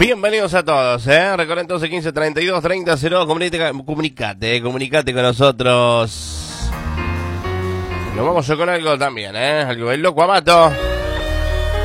Bienvenidos a todos, Recuerden entonces 15 32 30 02, comunicate con nosotros. Nos vamos yo con algo también, algo del loco Amato.